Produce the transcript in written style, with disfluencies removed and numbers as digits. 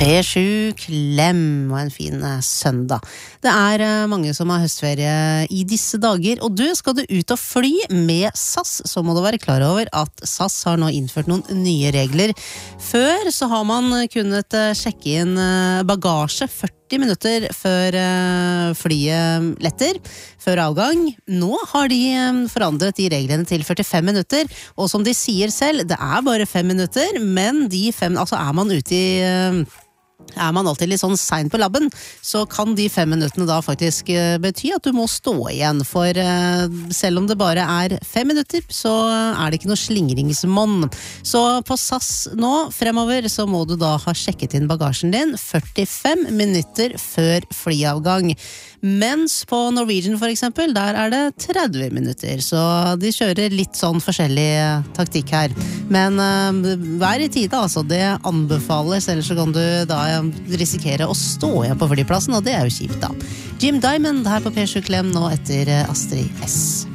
P7 klem og en fin søndag. Det mange som har høstferie i disse dager, og skal du ut og fly med SAS, så må du være klar over at SAS har nå innført noen nye regler. Før så har man kunnet sjekke inn bagasje 40 minutter før flyet letter, før avgang. Nå har de forandret de reglene til 45 minutter, og som de sier selv, det bare 5 minutter, men de 5, altså man ute i man alltid litt sånn sein på labben, så kan de 5 minuttene da faktisk bety at du må stå igjen, for selv om det bare 5 minutter, så det ikke noe slingringsmonn. Så på SAS nå, fremover, så må du da ha sjekket inn bagasjen din 45 minutter før flyavgang. Mens på Norwegian for eksempel, der det 30 minutter, så de kjører litt sånn forskjellig taktikk her. Men vær i tide, altså, det anbefales, ellers så kan du da risikere å stå igjen på flyplassen, og det jo kjipt da. Jim Diamond her på P7 Klem nå etter Astrid S.